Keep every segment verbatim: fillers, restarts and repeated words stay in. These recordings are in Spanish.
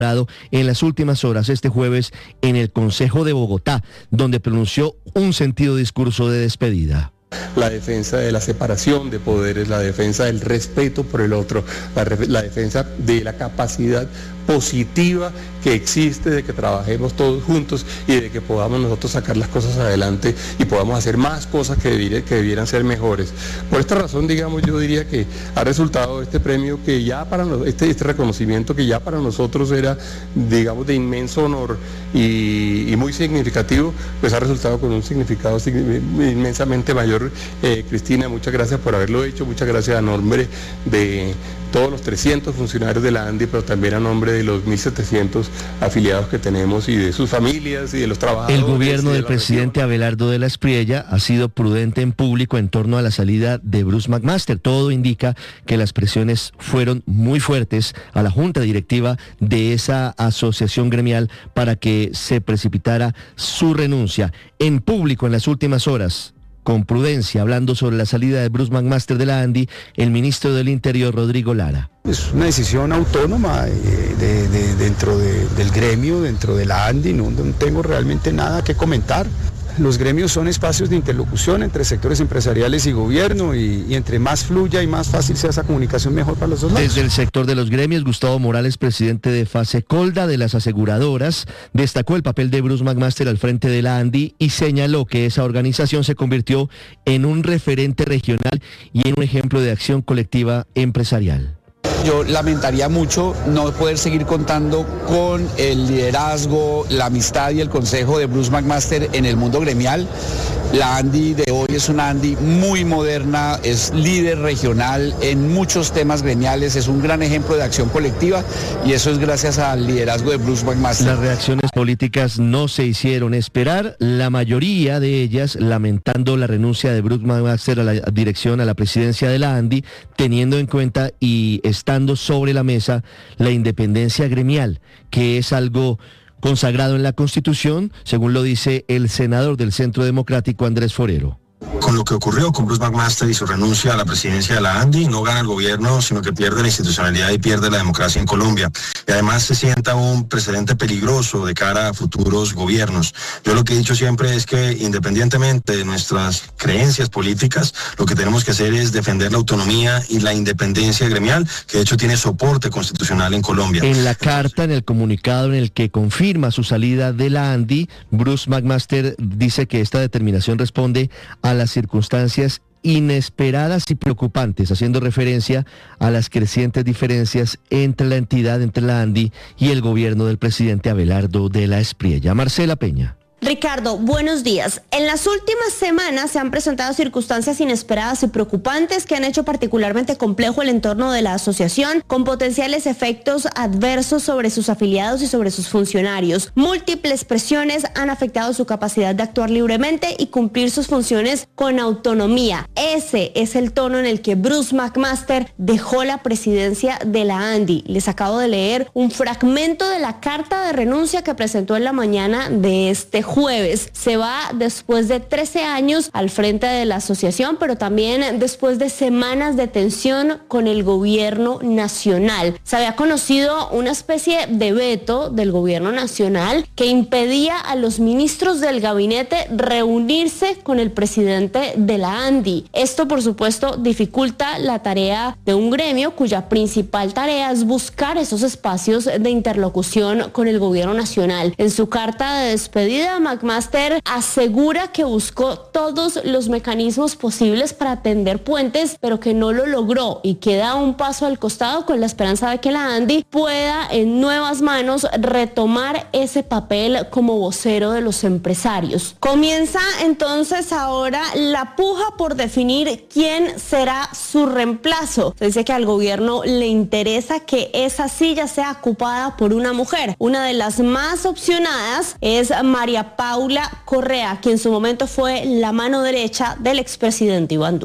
en las últimas horas este jueves en el Consejo de Bogotá, donde pronunció un sentido discurso de despedida. La defensa de la separación de poderes, la defensa del respeto por el otro, la, la defensa de la capacidad positiva que existe de que trabajemos todos juntos y de que podamos nosotros sacar las cosas adelante y podamos hacer más cosas que, debiera, que debieran ser mejores. Por esta razón, digamos, yo diría que ha resultado este premio que ya para este, este reconocimiento que ya para nosotros era, digamos, de inmenso honor y, y muy significativo, pues ha resultado con un significado inmensamente mayor. Eh, Cristina, muchas gracias por haberlo hecho, muchas gracias a nombre de todos los trescientos funcionarios de la ANDI, pero también a nombre de los mil setecientos afiliados que tenemos y de sus familias y de los trabajadores. El gobierno del presidente Abelardo de la Espriella ha sido prudente en público en torno a la salida de Bruce McMaster. Todo indica que las presiones fueron muy fuertes a la junta directiva de esa asociación gremial para que se precipitara su renuncia. En público en las últimas horas, con prudencia, hablando sobre la salida de Bruce McMaster de la ANDI, el ministro del Interior, Rodrigo Lara. Es una decisión autónoma eh, de, de, dentro de, del gremio, dentro de la ANDI, no, no tengo realmente nada que comentar. Los gremios son espacios de interlocución entre sectores empresariales y gobierno y, y entre más fluya y más fácil sea esa comunicación, mejor para los dos lados. Desde el sector de los gremios, Gustavo Morales, presidente de Fasecolda, de las aseguradoras, destacó el papel de Bruce McMaster al frente de la ANDI y señaló que esa organización se convirtió en un referente regional y en un ejemplo de acción colectiva empresarial. Yo lamentaría mucho no poder seguir contando con el liderazgo, la amistad y el consejo de Bruce McMaster en el mundo gremial. La ANDI de hoy es una ANDI muy moderna, es líder regional en muchos temas gremiales, es un gran ejemplo de acción colectiva y eso es gracias al liderazgo de Bruce McMaster. Las reacciones políticas no se hicieron esperar, la mayoría de ellas lamentando la renuncia de Bruce McMaster a la dirección, a la presidencia de la ANDI, teniendo en cuenta y estando sobre la mesa la independencia gremial, que es algo consagrado en la Constitución, según lo dice el senador del Centro Democrático, Andrés Forero. Con lo que ocurrió con Bruce McMaster y su renuncia a la presidencia de la ANDI, no gana el gobierno, sino que pierde la institucionalidad y pierde la democracia en Colombia. Y además se sienta un precedente peligroso de cara a futuros gobiernos. Yo lo que he dicho siempre es que, independientemente de nuestras creencias políticas, lo que tenemos que hacer es defender la autonomía y la independencia gremial, que de hecho tiene soporte constitucional en Colombia. En la carta, en el comunicado en el que confirma su salida de la ANDI, Bruce McMaster dice que esta determinación responde a las circunstancias inesperadas y preocupantes, haciendo referencia a las crecientes diferencias entre la entidad, entre la ANDI y el gobierno del presidente Abelardo de la Espriella. Marcela Peña. Ricardo, buenos días. En las últimas semanas se han presentado circunstancias inesperadas y preocupantes que han hecho particularmente complejo el entorno de la asociación, con potenciales efectos adversos sobre sus afiliados y sobre sus funcionarios. Múltiples presiones han afectado su capacidad de actuar libremente y cumplir sus funciones con autonomía. Ese es el tono en el que Bruce McMaster dejó la presidencia de la ANDI. Les acabo de leer un fragmento de la carta de renuncia que presentó en la mañana de este jueves. Se va después de trece años al frente de la asociación, pero también después de semanas de tensión con el gobierno nacional. Se había conocido una especie de veto del gobierno nacional que impedía a los ministros del gabinete reunirse con el presidente de la ANDI. Esto, por supuesto, dificulta la tarea de un gremio cuya principal tarea es buscar esos espacios de interlocución con el gobierno nacional. En su carta de despedida, McMaster asegura que buscó todos los mecanismos posibles para tender puentes, pero que no lo logró y que da un paso al costado con la esperanza de que la ANDI pueda en nuevas manos retomar ese papel como vocero de los empresarios. Comienza entonces ahora la puja por definir quién será su reemplazo. Se dice que al gobierno le interesa que esa silla sea ocupada por una mujer. Una de las más opcionadas es María Paula Correa, quien en su momento fue la mano derecha del expresidente Iván Duque.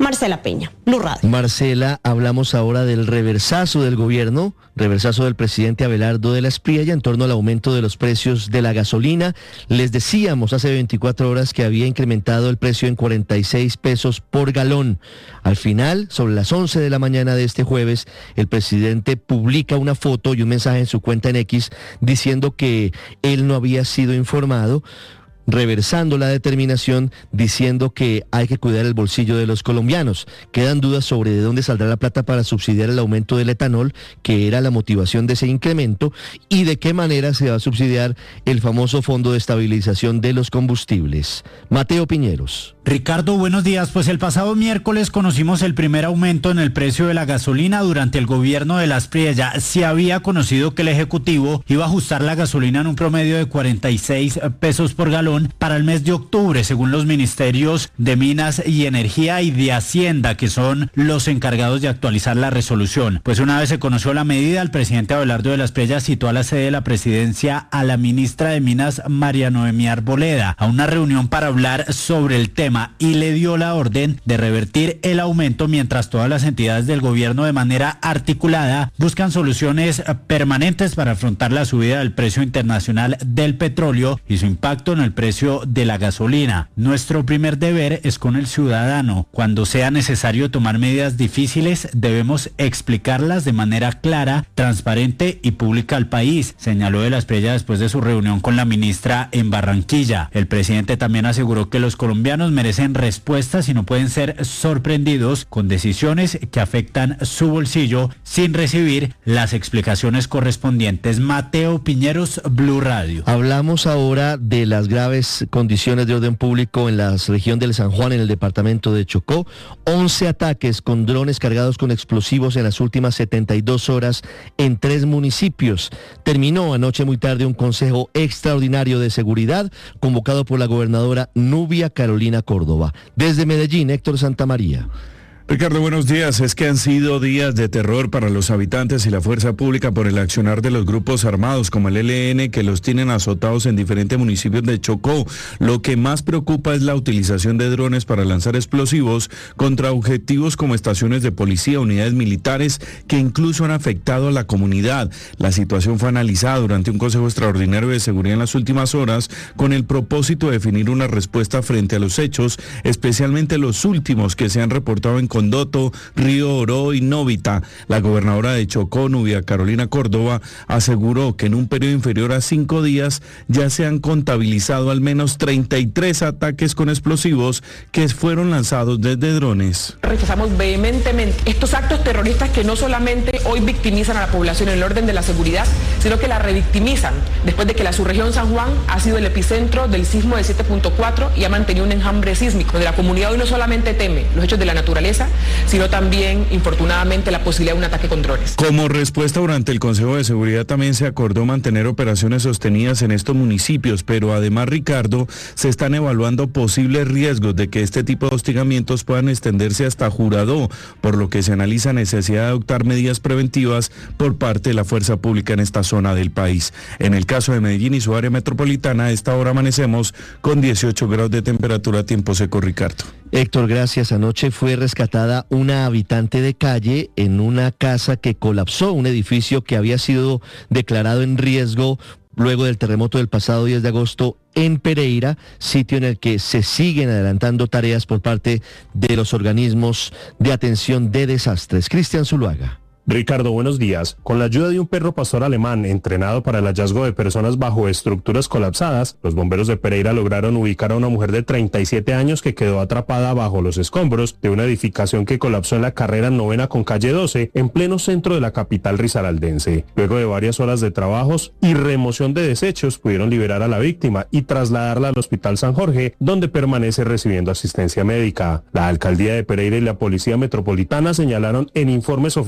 Marcela Peña, Blue Radio. Marcela, hablamos ahora del reversazo del gobierno, reversazo del presidente Abelardo de la Espriella en torno al aumento de los precios de la gasolina. Les decíamos hace veinticuatro horas que había incrementado el precio en cuarenta y seis pesos por galón. Al final, sobre las once de la mañana de este jueves, el presidente publica una foto y un mensaje en su cuenta en X diciendo que él no había sido informado, reversando la determinación, diciendo que hay que cuidar el bolsillo de los colombianos. Quedan dudas sobre de dónde saldrá la plata para subsidiar el aumento del etanol, que era la motivación de ese incremento, y de qué manera se va a subsidiar el famoso Fondo de Estabilización de los Combustibles. Mateo Piñeros. Ricardo, buenos días. Pues el pasado miércoles conocimos el primer aumento en el precio de la gasolina durante el gobierno de la Espriella. Se había conocido que el Ejecutivo iba a ajustar la gasolina en un promedio de cuarenta y seis pesos por galón para el mes de octubre, según los ministerios de Minas y Energía y de Hacienda, que son los encargados de actualizar la resolución. Pues una vez se conoció la medida, el presidente Abelardo de la Espriella citó a la sede de la presidencia a la ministra de Minas, María Noemí Arboleda, a una reunión para hablar sobre el tema y le dio la orden de revertir el aumento mientras todas las entidades del gobierno de manera articulada buscan soluciones permanentes para afrontar la subida del precio internacional del petróleo y su impacto en el precio de la gasolina. Nuestro primer deber es con el ciudadano. Cuando sea necesario tomar medidas difíciles, debemos explicarlas de manera clara, transparente y pública al país, señaló de la Espriella después de su reunión con la ministra en Barranquilla. El presidente también aseguró que los colombianos merecen respuestas y no pueden ser sorprendidos con decisiones que afectan su bolsillo sin recibir las explicaciones correspondientes. Mateo Piñeros, Blue Radio. Hablamos ahora de las graves condiciones de orden público en la región del San Juan, en el departamento de Chocó. once ataques con drones cargados con explosivos en las últimas setenta y dos horas en tres municipios. Terminó anoche muy tarde un consejo extraordinario de seguridad convocado por la gobernadora Nubia Carolina Córdoba. Desde Medellín, Héctor Santamaría. Ricardo, buenos días. Es que han sido días de terror para los habitantes y la fuerza pública por el accionar de los grupos armados como el E L N, que los tienen azotados en diferentes municipios de Chocó. Lo que más preocupa es la utilización de drones para lanzar explosivos contra objetivos como estaciones de policía, unidades militares, que incluso han afectado a la comunidad. La situación fue analizada durante un consejo extraordinario de seguridad en las últimas horas con el propósito de definir una respuesta frente a los hechos, especialmente los últimos que se han reportado en Condoto, Río Oro y Novita. La gobernadora de Chocó, Nubia Carolina Córdoba, aseguró que en un periodo inferior a cinco días ya se han contabilizado al menos treinta y tres ataques con explosivos que fueron lanzados desde drones. Rechazamos vehementemente estos actos terroristas que no solamente hoy victimizan a la población en el orden de la seguridad, sino que la revictimizan después de que la subregión San Juan ha sido el epicentro del sismo de siete punto cuatro y ha mantenido un enjambre sísmico, donde la comunidad hoy no solamente teme los hechos de la naturaleza, sino también, infortunadamente, la posibilidad de un ataque con drones. Como respuesta durante el Consejo de Seguridad también se acordó mantener operaciones sostenidas en estos municipios, pero además, Ricardo, se están evaluando posibles riesgos de que este tipo de hostigamientos puedan extenderse hasta Jurado, por lo que se analiza necesidad de adoptar medidas preventivas por parte de la fuerza pública en esta zona del país. En el caso de Medellín y su área metropolitana, a esta hora amanecemos con dieciocho grados de temperatura a tiempo seco, Ricardo. Héctor, gracias. Anoche fue rescatada una habitante de calle en una casa que colapsó, un edificio que había sido declarado en riesgo luego del terremoto del pasado diez de agosto en Pereira, sitio en el que se siguen adelantando tareas por parte de los organismos de atención de desastres. Cristian Zuluaga. Ricardo, buenos días. Con la ayuda de un perro pastor alemán entrenado para el hallazgo de personas bajo estructuras colapsadas, los bomberos de Pereira lograron ubicar a una mujer de treinta y siete años que quedó atrapada bajo los escombros de una edificación que colapsó en la carrera novena con calle doce, en pleno centro de la capital risaraldense. Luego de varias horas de trabajos y remoción de desechos, pudieron liberar a la víctima y trasladarla al Hospital San Jorge, donde permanece recibiendo asistencia médica. La alcaldía de Pereira y la Policía Metropolitana señalaron en informes oficiales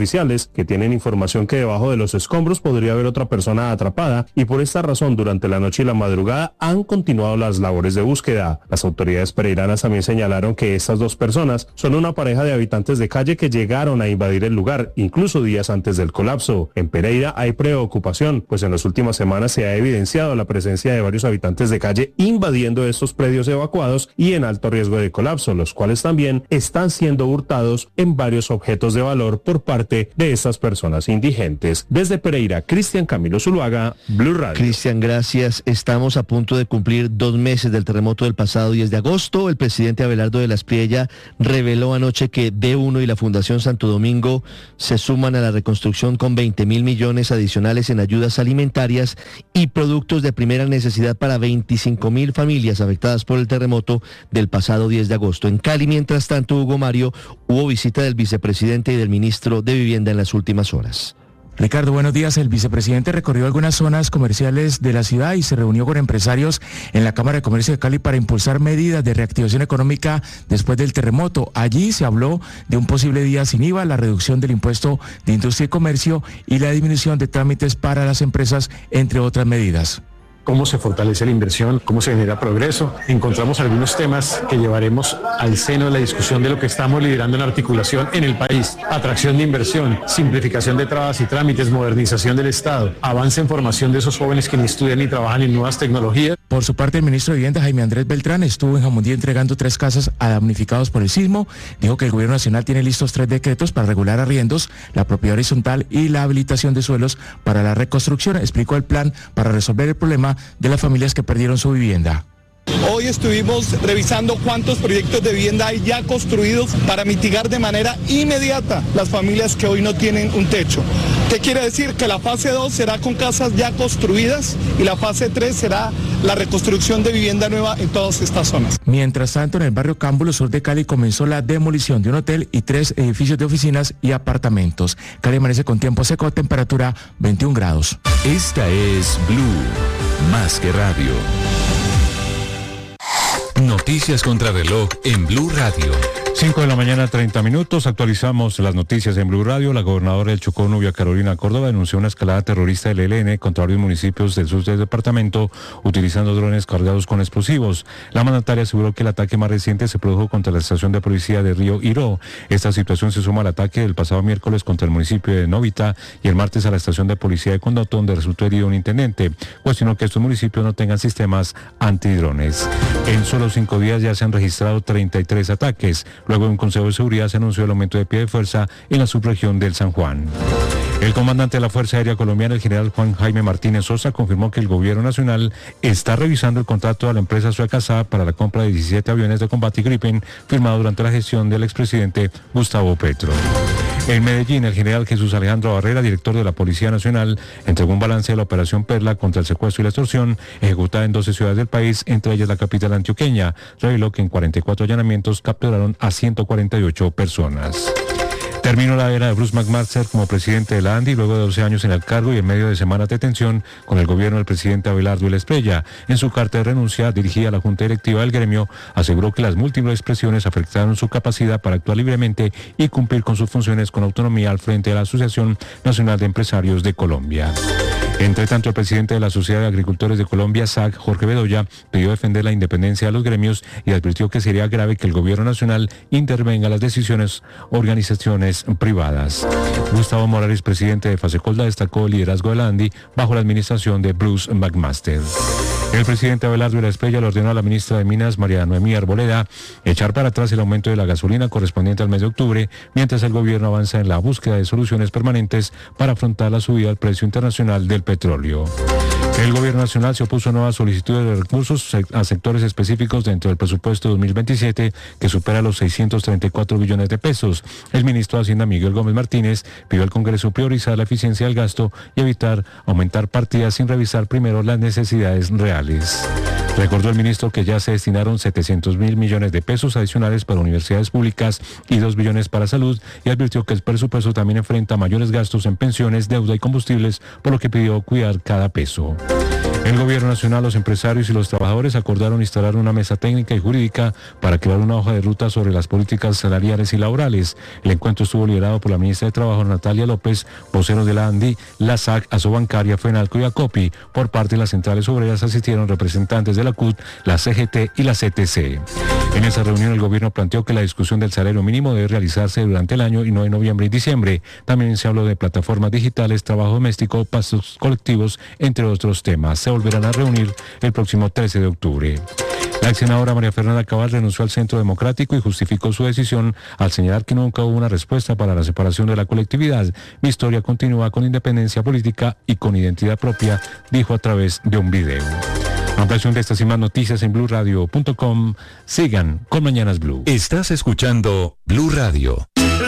habitantes que tienen información que debajo de los escombros podría haber otra persona atrapada y por esta razón durante la noche y la madrugada han continuado las labores de búsqueda. Las autoridades pereiranas también señalaron que estas dos personas son una pareja de habitantes de calle que llegaron a invadir el lugar, incluso días antes del colapso. En Pereira hay preocupación, pues en las últimas semanas se ha evidenciado la presencia de varios habitantes de calle invadiendo estos predios evacuados y en alto riesgo de colapso, los cuales también están siendo hurtados en varios objetos de valor por parte de estas personas indigentes. Desde Pereira, Cristian Camilo Zuluaga, Blue Radio. Cristian, gracias. Estamos a punto de cumplir dos meses del terremoto del pasado diez de agosto. El presidente Abelardo de la Espriella reveló anoche que D uno y la Fundación Santo Domingo se suman a la reconstrucción con veinte mil millones adicionales en ayudas alimentarias y productos de primera necesidad para veinticinco mil familias afectadas por el terremoto del pasado diez de agosto. En Cali, mientras tanto, Hugo Mario, hubo visita del vicepresidente y del ministro de Vivienda en las últimas horas. Ricardo, buenos días. El vicepresidente recorrió algunas zonas comerciales de la ciudad y se reunió con empresarios en la Cámara de Comercio de Cali para impulsar medidas de reactivación económica después del terremoto. Allí se habló de un posible día sin I V A, la reducción del impuesto de industria y comercio y la disminución de trámites para las empresas, entre otras medidas. Cómo se fortalece la inversión, cómo se genera progreso. Encontramos algunos temas que llevaremos al seno de la discusión de lo que estamos liderando en articulación en el país. Atracción de inversión, simplificación de trabas y trámites, modernización del Estado, avance en formación de esos jóvenes que ni estudian ni trabajan en nuevas tecnologías. Por su parte, el ministro de Vivienda, Jaime Andrés Beltrán, estuvo en Jamundí entregando tres casas a damnificados por el sismo. Dijo que el gobierno nacional tiene listos tres decretos para regular arriendos, la propiedad horizontal y la habilitación de suelos para la reconstrucción. Explicó el plan para resolver el problema de las familias que perdieron su vivienda. Hoy estuvimos revisando cuántos proyectos de vivienda hay ya construidos para mitigar de manera inmediata las familias que hoy no tienen un techo. ¿Qué quiere decir? Que la fase dos será con casas ya construidas y la fase tres será la reconstrucción de vivienda nueva en todas estas zonas. Mientras tanto, en el barrio Cámbulo, sur de Cali, comenzó la demolición de un hotel y tres edificios de oficinas y apartamentos. Cali amanece con tiempo seco, temperatura veintiún grados. Esta es Blue, más que radio. Noticias contra reloj en Blue Radio. cinco de la mañana, treinta minutos. Actualizamos las noticias en Blue Radio. La gobernadora del Chocó, Nubia Carolina Córdoba, denunció una escalada terrorista del E L N contra varios municipios del sur del departamento utilizando drones cargados con explosivos. La mandataria aseguró que el ataque más reciente se produjo contra la estación de policía de Río Iró. Esta situación se suma al ataque del pasado miércoles contra el municipio de Novita y el martes a la estación de policía de Condoto, donde resultó herido un intendente. Cuestionó que estos municipios no tengan sistemas antidrones. En solo cinco días ya se han registrado treinta y tres ataques. Luego de un consejo de seguridad se anunció el aumento de pie de fuerza en la subregión del San Juan. El comandante de la Fuerza Aérea Colombiana, el general Juan Jaime Martínez Sosa, confirmó que el gobierno nacional está revisando el contrato a la empresa sueca Saab para la compra de diecisiete aviones de combate Gripen, firmado durante la gestión del expresidente Gustavo Petro. En Medellín, el general Jesús Alejandro Barrera, director de la Policía Nacional, entregó un balance de la operación Perla contra el secuestro y la extorsión ejecutada en doce ciudades del país, entre ellas la capital antioqueña. Reveló que en cuarenta y cuatro allanamientos capturaron a ciento cuarenta y ocho personas. Terminó la era de Bruce McMaster como presidente de la ANDI luego de doce años en el cargo y en medio de semanas de tensión con el gobierno del presidente Abelardo de la Espriella. En su carta de renuncia dirigida a la Junta Directiva del gremio, aseguró que las múltiples presiones afectaron su capacidad para actuar libremente y cumplir con sus funciones con autonomía al frente de la Asociación Nacional de Empresarios de Colombia. Entre tanto, el presidente de la Sociedad de Agricultores de Colombia, S A C, Jorge Bedoya, pidió defender la independencia de los gremios y advirtió que sería grave que el gobierno nacional intervenga en las decisiones organizaciones privadas. Gustavo Morales, presidente de Fasecolda, destacó el liderazgo de la ANDI bajo la administración de Bruce McMaster. El presidente Abelardo de la Espriella le ordenó a la ministra de Minas, María Noemí Arboleda, echar para atrás el aumento de la gasolina correspondiente al mes de octubre, mientras el gobierno avanza en la búsqueda de soluciones permanentes para afrontar la subida del precio internacional del petróleo. El gobierno nacional se opuso a nuevas solicitudes de recursos a sectores específicos dentro del presupuesto dos mil veintisiete, que supera los seiscientos treinta y cuatro billones de pesos. El ministro de Hacienda, Miguel Gómez Martínez, pidió al Congreso priorizar la eficiencia del gasto y evitar aumentar partidas sin revisar primero las necesidades reales. Recordó el ministro que ya se destinaron setecientos mil millones de pesos adicionales para universidades públicas y dos billones para salud, y advirtió que el presupuesto también enfrenta mayores gastos en pensiones, deuda y combustibles, por lo que pidió cuidar cada peso. El Gobierno Nacional, los empresarios y los trabajadores acordaron instalar una mesa técnica y jurídica para crear una hoja de ruta sobre las políticas salariales y laborales. El encuentro estuvo liderado por la ministra de Trabajo, Natalia López, voceros de la ANDI, la S A C, Asobancaria, FENALCO y ACOPI. Por parte de las centrales obreras asistieron representantes de la C U T, la C G T y la C T C. En esa reunión el gobierno planteó que la discusión del salario mínimo debe realizarse durante el año y no en noviembre y diciembre. También se habló de plataformas digitales, trabajo doméstico, pasos colectivos, entre otros temas. Se volverán a reunir el próximo trece de octubre. La ex senadora María Fernanda Cabal renunció al Centro Democrático y justificó su decisión al señalar que nunca hubo una respuesta para la separación de la colectividad. Mi historia continúa con independencia política y con identidad propia, dijo a través de un video. Ampliación de estas y más noticias en blue radio punto com. Sigan con Mañanas Blue. Estás escuchando Blue Radio.